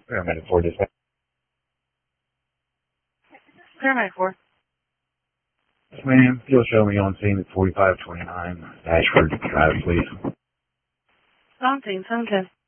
Paramedic 4 dispatch. Paramedic 4. Yes, ma'am. You'll show me on scene at 4529 Ashford Drive, please. On scene, 710.